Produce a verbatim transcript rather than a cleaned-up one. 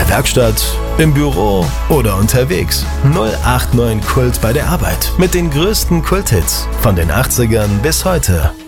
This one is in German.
der Werkstatt, im Büro oder unterwegs. null acht neun Kult bei der Arbeit mit den größten Kulthits von den achtzigern bis heute.